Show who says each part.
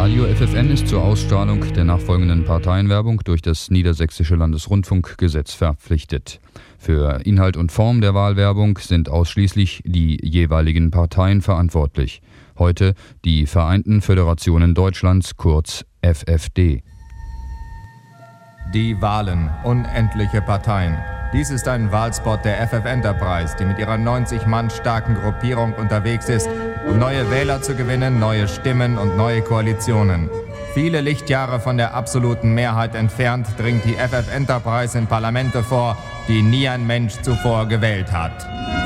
Speaker 1: Radio FFN ist zur Ausstrahlung der nachfolgenden Parteienwerbung durch das Niedersächsische Landesrundfunkgesetz verpflichtet. Für Inhalt und Form der Wahlwerbung sind ausschließlich die jeweiligen Parteien verantwortlich. Heute die Vereinten Föderationen Deutschlands, kurz FFD.
Speaker 2: Die Wahlen, unendliche Parteien. Dies ist ein Wahlspot der FF Enterprise, die mit ihrer 90 Mann starken Gruppierung unterwegs ist, um neue Wähler zu gewinnen, neue Stimmen und neue Koalitionen. Viele Lichtjahre von der absoluten Mehrheit entfernt dringt die FF Enterprise in Parlamente vor, die nie ein Mensch zuvor gewählt hat.